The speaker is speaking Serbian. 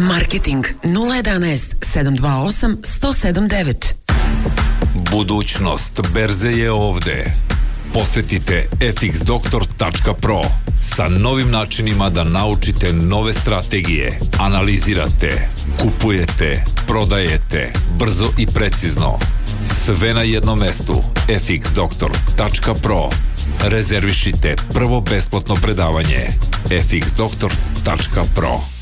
Marketing 011 728 179. Budućnost berze je ovde. Posetite fxdoktor.pro sa novim načinima da naučite nove strategije, analizirate, kupujete, prodajete, brzo i precizno. Sve na jednom mestu. fxdoktor.pro. Rezervišite prvo besplatno predavanje. fxdoktor.pro.